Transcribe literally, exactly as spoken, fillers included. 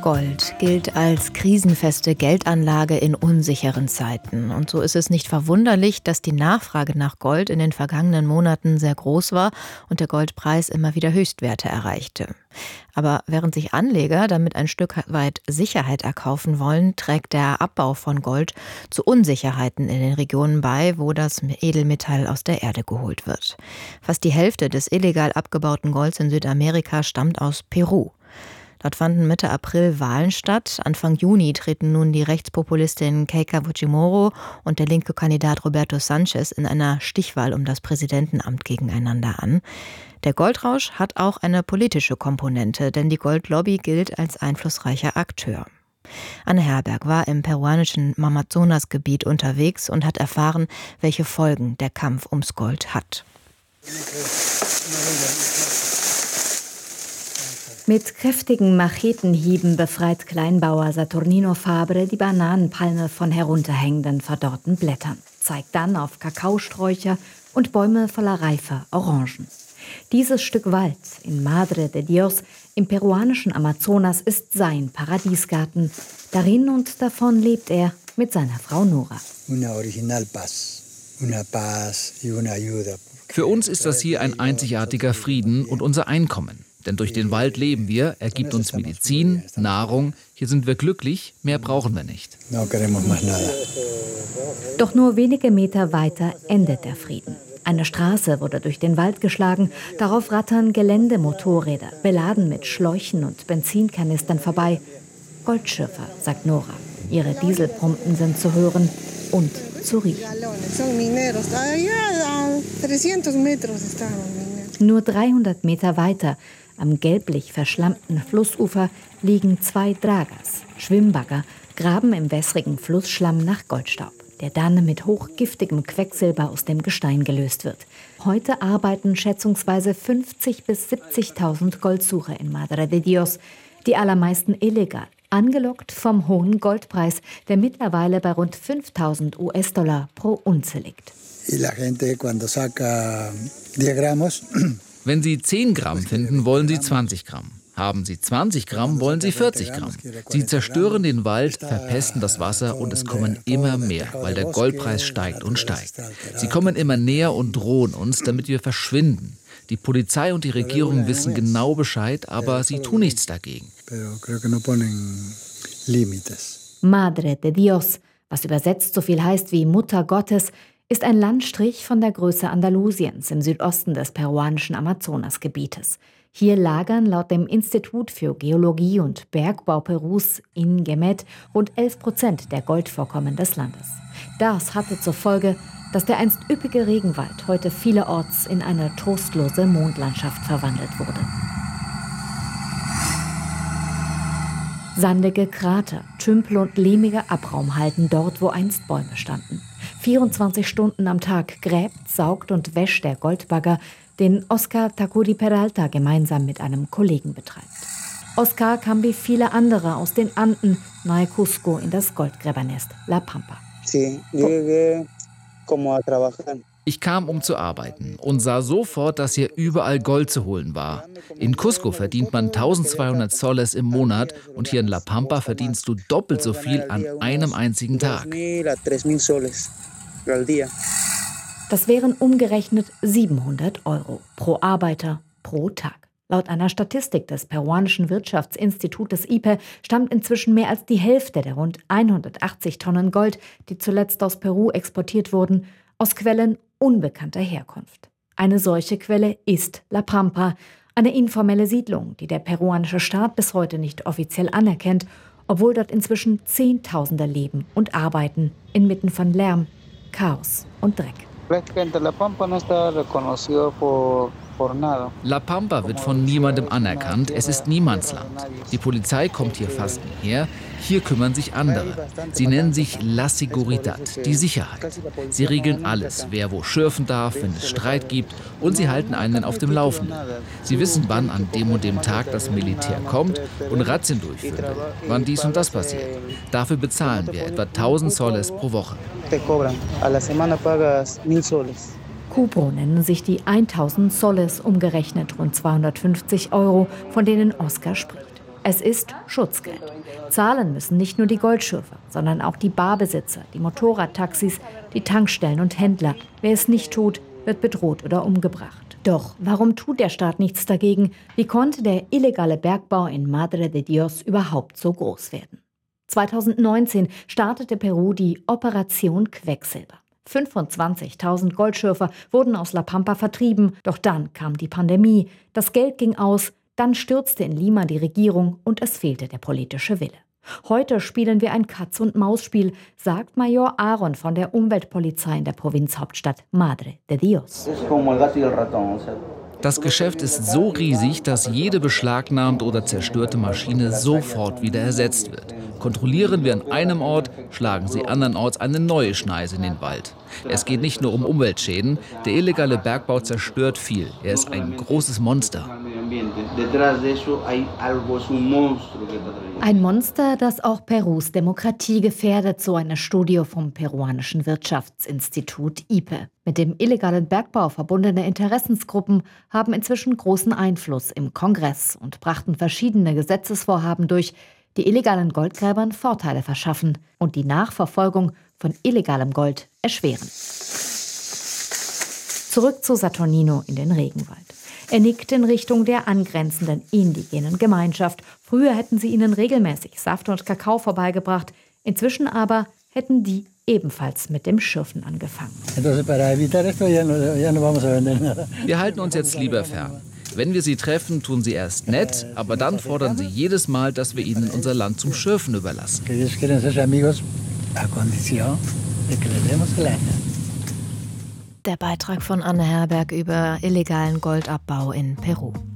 Gold gilt als krisenfeste Geldanlage in unsicheren Zeiten. Und so ist es nicht verwunderlich, dass die Nachfrage nach Gold in den vergangenen Monaten sehr groß war und der Goldpreis immer wieder Höchstwerte erreichte. Aber während sich Anleger damit ein Stück weit Sicherheit erkaufen wollen, trägt der Abbau von Gold zu Unsicherheiten in den Regionen bei, wo das Edelmetall aus der Erde geholt wird. Fast die Hälfte des illegal abgebauten Golds in Südamerika stammt aus Peru. Dort fanden Mitte April Wahlen statt. Anfang Juni treten nun die Rechtspopulistin Keiko Fujimori und der linke Kandidat Roberto Sanchez in einer Stichwahl um das Präsidentenamt gegeneinander an. Der Goldrausch hat auch eine politische Komponente, denn die Goldlobby gilt als einflussreicher Akteur. Anne Herberg war im peruanischen Amazonasgebiet unterwegs und hat erfahren, welche Folgen der Kampf ums Gold hat. Mit kräftigen Machetenhieben befreit Kleinbauer Saturnino Fabre die Bananenpalme von herunterhängenden, verdorrten Blättern, zeigt dann auf Kakaosträucher und Bäume voller reifer Orangen. Dieses Stück Wald in Madre de Dios im peruanischen Amazonas ist sein Paradiesgarten. Darin und davon lebt er mit seiner Frau Nora. Für uns ist das hier ein einzigartiger Frieden und unser Einkommen. Denn durch den Wald leben wir, er gibt uns Medizin, Nahrung. Hier sind wir glücklich, mehr brauchen wir nicht. Doch nur wenige Meter weiter endet der Frieden. Eine Straße wurde durch den Wald geschlagen. Darauf rattern Geländemotorräder, beladen mit Schläuchen und Benzinkanistern vorbei. Goldschürfer, sagt Nora. Ihre Dieselpumpen sind zu hören und zu riechen. Nur dreihundert Meter weiter, am gelblich verschlammten Flussufer, liegen zwei Dragas, Schwimmbagger, graben im wässrigen Flussschlamm nach Goldstaub, der dann mit hochgiftigem Quecksilber aus dem Gestein gelöst wird. Heute arbeiten schätzungsweise fünfzigtausend bis siebzigtausend Goldsucher in Madre de Dios, die allermeisten illegal, angelockt vom hohen Goldpreis, der mittlerweile bei rund fünftausend US-Dollar pro Unze liegt. Wenn Sie zehn Gramm finden, wollen Sie zwanzig Gramm. Haben Sie zwanzig Gramm, wollen Sie vierzig Gramm. Sie zerstören den Wald, verpesten das Wasser und es kommen immer mehr, weil der Goldpreis steigt und steigt. Sie kommen immer näher und drohen uns, damit wir verschwinden. Die Polizei und die Regierung wissen genau Bescheid, aber sie tun nichts dagegen. Madre de Dios, was übersetzt so viel heißt wie Mutter Gottes, ist ein Landstrich von der Größe Andalusiens im Südosten des peruanischen Amazonasgebietes. Hier lagern laut dem Institut für Geologie und Bergbau Perus INGEMET rund elf Prozent der Goldvorkommen des Landes. Das hatte zur Folge, dass der einst üppige Regenwald heute vielerorts in eine trostlose Mondlandschaft verwandelt wurde. Sandige Krater, Tümpel und lehmiger Abraum halten dort, wo einst Bäume standen. vierundzwanzig Stunden am Tag gräbt, saugt und wäscht der Goldbagger, den Oscar Tacuri Peralta gemeinsam mit einem Kollegen betreibt. Oscar kam wie viele andere aus den Anden nahe Cusco in das Goldgräbernest La Pampa. Ich kam, um zu arbeiten und sah sofort, dass hier überall Gold zu holen war. In Cusco verdient man eintausendzweihundert Soles im Monat und hier in La Pampa verdienst du doppelt so viel an einem einzigen Tag. Das wären umgerechnet siebenhundert Euro pro Arbeiter pro Tag. Laut einer Statistik des peruanischen Wirtschaftsinstitutes I P E stammt inzwischen mehr als die Hälfte der rund hundertachtzig Tonnen Gold, die zuletzt aus Peru exportiert wurden, aus Quellen unbekannter Herkunft. Eine solche Quelle ist La Pampa, eine informelle Siedlung, die der peruanische Staat bis heute nicht offiziell anerkennt, obwohl dort inzwischen Zehntausende leben und arbeiten, inmitten von Lärm, Chaos und Dreck. La Pampa wird von niemandem anerkannt, es ist Niemandsland. Die Polizei kommt hier fast nie her, hier kümmern sich andere. Sie nennen sich La Seguridad, die Sicherheit. Sie regeln alles, wer wo schürfen darf, wenn es Streit gibt, und sie halten einen auf dem Laufenden. Sie wissen, wann an dem und dem Tag das Militär kommt und Razzien durchführen will, wann dies und das passiert. Dafür bezahlen wir etwa tausend Soles pro Woche. Cubro nennen sich die tausend Soles, umgerechnet rund zweihundertfünfzig Euro, von denen Oscar spricht. Es ist Schutzgeld. Zahlen müssen nicht nur die Goldschürfer, sondern auch die Barbesitzer, die Motorradtaxis, die Tankstellen und Händler. Wer es nicht tut, wird bedroht oder umgebracht. Doch warum tut der Staat nichts dagegen? Wie konnte der illegale Bergbau in Madre de Dios überhaupt so groß werden? zweitausendneunzehn startete Peru die Operation Quecksilber. fünfundzwanzigtausend Goldschürfer wurden aus La Pampa vertrieben. Doch dann kam die Pandemie. Das Geld ging aus. Dann stürzte in Lima die Regierung und es fehlte der politische Wille. Heute spielen wir ein Katz-und-Maus-Spiel, sagt Major Aaron von der Umweltpolizei in der Provinzhauptstadt Madre de Dios. Das Geschäft ist so riesig, dass jede beschlagnahmte oder zerstörte Maschine sofort wieder ersetzt wird. Kontrollieren wir an einem Ort, schlagen sie andernorts eine neue Schneise in den Wald. Es geht nicht nur um Umweltschäden, der illegale Bergbau zerstört viel. Er ist ein großes Monster. Ein Monster, das auch Perus Demokratie gefährdet, so eine Studie vom peruanischen Wirtschaftsinstitut I P E. Mit dem illegalen Bergbau verbundene Interessensgruppen haben inzwischen großen Einfluss im Kongress und brachten verschiedene Gesetzesvorhaben durch, die illegalen Goldgräbern Vorteile verschaffen und die Nachverfolgung von illegalem Gold erschweren. Zurück zu Saturnino in den Regenwald. Er nickt in Richtung der angrenzenden indigenen Gemeinschaft. Früher hätten sie ihnen regelmäßig Saft und Kakao vorbeigebracht. Inzwischen aber hätten die ebenfalls mit dem Schürfen angefangen. Wir halten uns jetzt lieber fern. Wenn wir sie treffen, tun sie erst nett, aber dann fordern sie jedes Mal, dass wir ihnen unser Land zum Schürfen überlassen. Der Beitrag von Anne Herberg über illegalen Goldabbau in Peru.